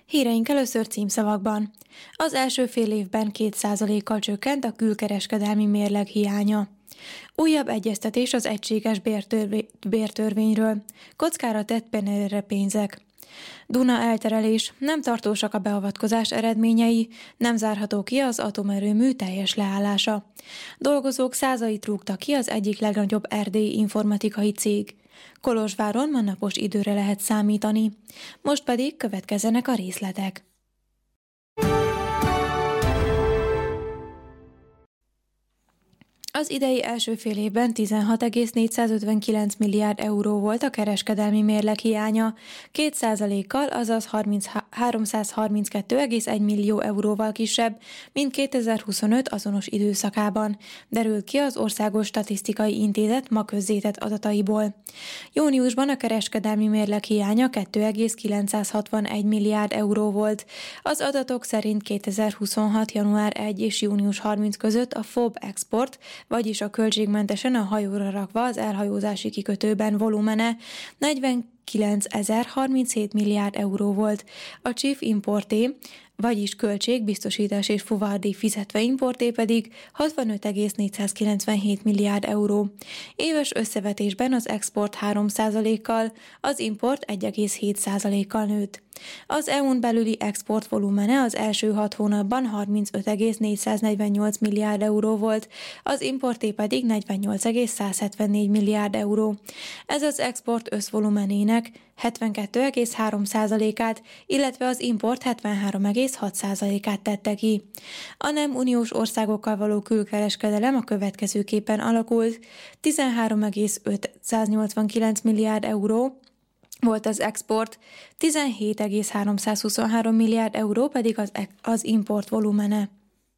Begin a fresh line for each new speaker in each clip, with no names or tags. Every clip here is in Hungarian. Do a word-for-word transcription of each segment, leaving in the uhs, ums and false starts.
Híreink először címszavakban. Az első fél évben két százalékkal csökkent a külkereskedelmi mérleg hiánya. Újabb egyeztetés az egységes bértörvé- bértörvényről. Kockára tett Penerre pénzek. Duna elterelés, nem tartósak a beavatkozás eredményei, nem zárható ki az atomerőmű teljes leállása. Dolgozók százait rúgtak ki az egyik legnagyobb erdélyi informatikai cég. Kolozsváron ma napos időre lehet számítani. Most pedig következzenek a részletek. Az idei első fél évben tizenhat egész négyszázötvenkilenc milliárd euró volt a kereskedelmi mérleg hiánya, két százalékkal, azaz háromszázharminckettő egész egy millió euróval kisebb, mint kétezer-huszonöt azonos időszakában, derült ki az Országos Statisztikai Intézet ma közzétett adataiból. Júniusban a kereskedelmi mérleg hiánya két egész kilencszázhatvanegy milliárd euró volt. Az adatok szerint kétezer-huszonhat január elseje és június harmincadika között a ef o bé export, vagyis a költségmentesen a hajóra rakva az elhajózási kikötőben volumene negyvenkilencezer-harminchét milliárd euró volt. A Chief Importé, vagyis költség, biztosítás és fuvardíj fizetve importé pedig hatvanöt egész négyszázkilencvenhét milliárd euró. Éves összevetésben az export három százalékkal, az import egy egész hét százalékkal nőtt. Az é u-n belüli export volumene az első hat hónapban harmincöt egész négyszáznegyvennyolc milliárd euró volt, az importé pedig negyvennyolc egész százhetvennégy milliárd euró. Ez az export összvolumenének hetvenkettő egész három százalékát, illetve az import hetvenhárom egész hat százalékát tette ki. A nem uniós országokkal való külkereskedelem a következőképpen alakult: tizenhárom egész ötszáznyolcvankilenc milliárd euró volt az export, tizenhét egész háromszázhuszonhárom milliárd euró pedig az, az import volumene.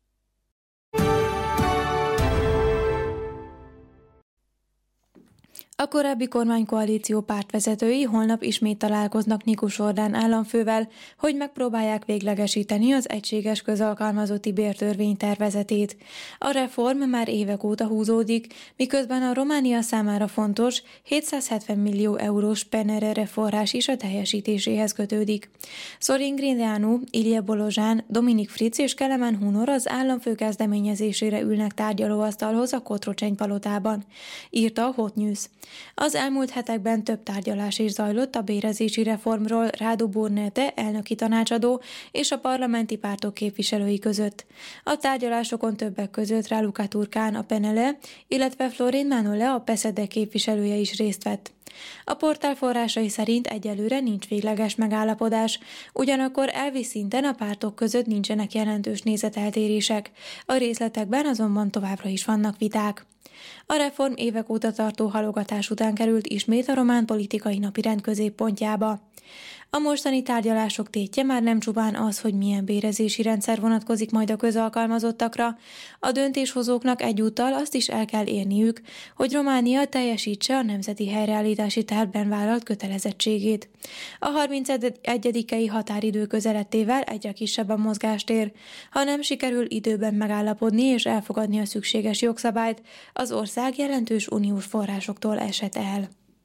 A korábbi kormánykoalíció pártvezetői holnap ismét találkoznak Nikus Orbán államfővel, hogy megpróbálják véglegesíteni az egységes közalkalmazotti bértörvény tervezetét. A reform már évek óta húzódik, miközben a Románia számára fontos hétszázhetven millió eurós Penerre forrás is a teljesítéséhez kötődik. Sorin Grindeanu, Ilya Bolozsán, Dominik Fritz és Kelemen Hunor az államfő kezdeményezésére ülnek tárgyalóasztalhoz a Kotrocsény palotában, írta a Hot News. Az elmúlt hetekben több tárgyalás is zajlott a bérezési reformról Rádu Burnete elnöki tanácsadó és a parlamenti pártok képviselői között. A tárgyalásokon többek között Raluca Turkán a Penele, illetve Florin Manole a Peszede képviselője is részt vett. A portál forrásai szerint egyelőre nincs végleges megállapodás, ugyanakkor elvi szinten a pártok között nincsenek jelentős nézeteltérések, a részletekben azonban továbbra is vannak viták. A reform évek óta tartó halogatás után került ismét a román politikai napirend középpontjába. A mostani tárgyalások tétje már nem csupán az, hogy milyen bérezési rendszer vonatkozik majd a közalkalmazottakra, a döntéshozóknak egyúttal azt is el kell érniük, hogy Románia teljesítse a nemzeti helyreállítási tervben vállalt kötelezettségét. A harmincegyedikei határidő közelettével egyre kisebb a mozgástér. Ha nem sikerül időben megállapodni és elfogadni a szükséges jogszabályt, az ország jelentős uniós forrásoktól esett el.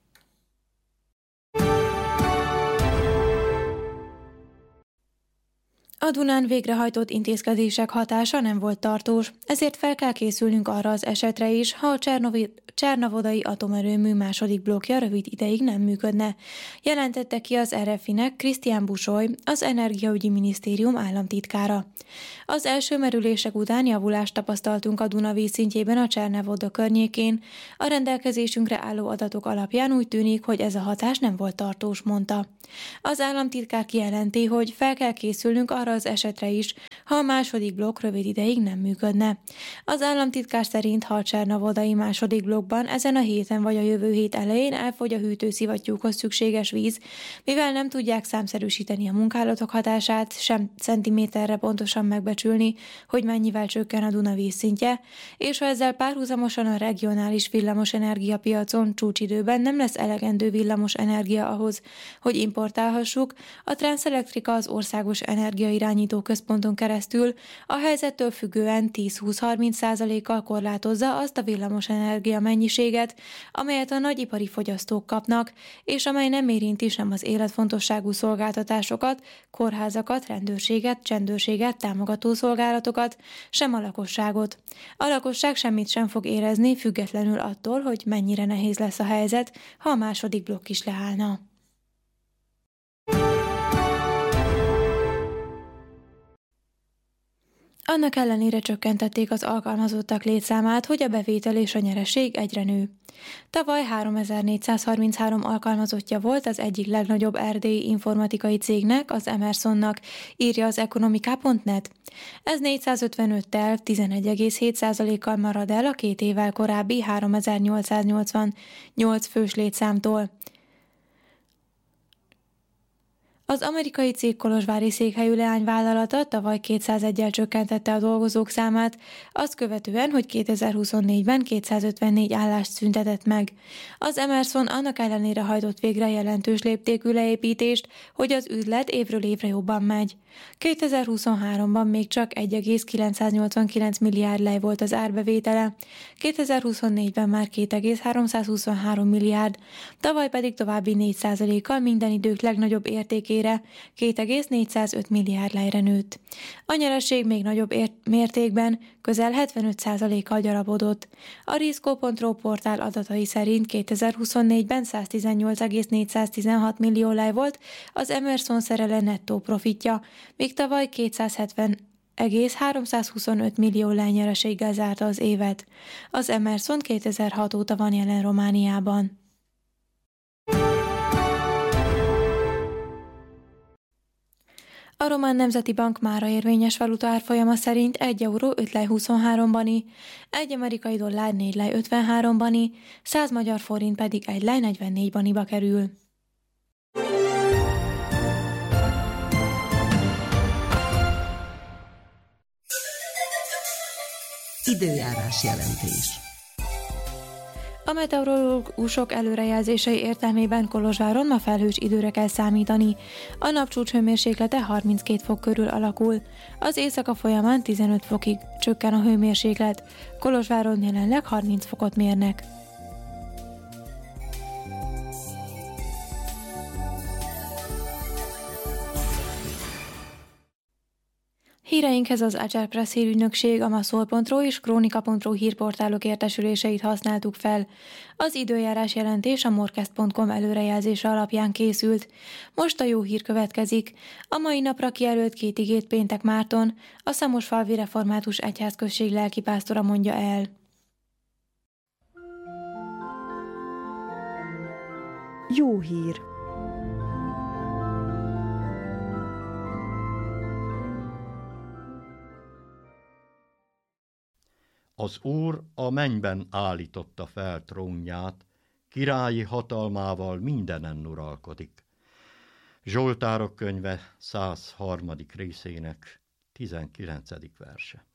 A Dunán végrehajtott intézkedések hatása nem volt tartós, ezért fel kell készülnünk arra az esetre is, ha a Csernovi, Csernovodai atomerőmű második blokkja rövid ideig nem működne, jelentette ki az er ef i-nek Krisztián Busoly, az Energiaügyi Minisztérium államtitkára. Az első merülések után javulást tapasztaltunk a Duna vízszintjében a Csernovoda környékén. A rendelkezésünkre álló adatok alapján úgy tűnik, hogy ez a hatás nem volt tartós, mondta. Az államtitkár kijelenti, hogy fel kell készülnünk arra az esetre is, ha a második blokk rövid ideig nem működne. Az államtitkár szerint, ha a Csernovodai második blokkban ezen a héten vagy a jövő hét elején elfogy a hűtőszivattyúkhoz szükséges víz, mivel nem tudják számszerűsíteni a munkálatok hatását, sem centiméterre pontosan megbecsülni, hogy mennyivel csökken a Duna vízszintje, és ha ezzel párhuzamosan a regionális villamos energiapiacon csúcsidőben nem lesz elegendő villamos energia ahhoz, hogy importálhassuk, a Transelectrica az országos energiai irányító központon keresztül a helyzettől függően tíz-húsz-harminc százalékkal korlátozza azt a villamosenergia mennyiséget, amelyet a nagyipari fogyasztók kapnak, és amely nem érinti sem az életfontosságú szolgáltatásokat, kórházakat, rendőrséget, csendőrséget, támogató szolgálatokat, sem a lakosságot. A lakosság semmit sem fog érezni, függetlenül attól, hogy mennyire nehéz lesz a helyzet, ha a második blokk is leállna. Annak ellenére csökkentették az alkalmazottak létszámát, hogy a bevétel és a nyereség egyre nő. Tavaly háromezer-négyszázharminchárom alkalmazottja volt az egyik legnagyobb erdélyi informatikai cégnek, az Emersonnak, írja az ekonomiká pont net. Ez négyszázötvenöttel, tizenegy egész hét százalékkal marad el a két évvel korábbi háromezer-nyolcszáznyolcvannyolc fős létszámtól. Az amerikai cég kolozsvári székhelyű leányvállalata tavaly kétszázegyel csökkentette a dolgozók számát, azt követően, hogy kétezer-huszonnégyben kétszázötvennégy állást szüntetett meg. Az Emerson annak ellenére hajtott végre jelentős léptékű leépítést, hogy az üzlet évről évre jobban megy. kétezer-huszonháromban még csak egy egész kilencszáznyolcvankilenc milliárd lej volt az árbevétele, kétezer-huszonnégyben már két egész háromszázhuszonhárom milliárd, tavaly pedig további négy százalékkal minden idők legnagyobb értékére, két egész négyszázöt milliárd lejre nőtt. A nyereség még nagyobb ért- mértékben, közel hetvenöt százalékkal gyarapodott. A Risco pont ro portál adatai szerint kétezer-huszonnégyben száztizennyolc egész négyszáztizenhat millió lej volt az Emerson szerele nettó profitja, míg tavaly kétszázhetven egész háromszázhuszonöt millió lej nyereséggel zárta az évet. Az Emerson kétezer-hat óta van jelen Romániában. A Román Nemzeti Bank mára érvényes valuta árfolyama szerint egy euró öt lej huszonhárom bani, egy amerikai dollár négy lej ötvenhárom bani, száz magyar forint pedig egy lej negyvennégy baniba kerül.
Időjárás jelentés.
A meteorológusok előrejelzései értelmében Kolozsváron ma felhős időre kell számítani. A napcsúcs hőmérséklete harminckét fok körül alakul. Az éjszaka folyamán tizenöt fokig csökken a hőmérséklet. Kolozsváron jelenleg harminc fokot mérnek. Híreinkhez az Agile Press hírügynökség, a Maszol pont ro és Krónika pont ro hírportálok értesüléseit használtuk fel. Az időjárás jelentés a morkest pont com előrejelzése alapján készült. Most a jó hír következik. A mai napra kijelölt két igét péntek Márton, a Szamosfalvi Református Egyházközség lelkipásztora mondja el.
Jó hír.
Az Úr a mennyben állította fel trónját, királyi hatalmával mindenen uralkodik. Zsoltárok könyve száz harmadik részének tizenkilencedik verse.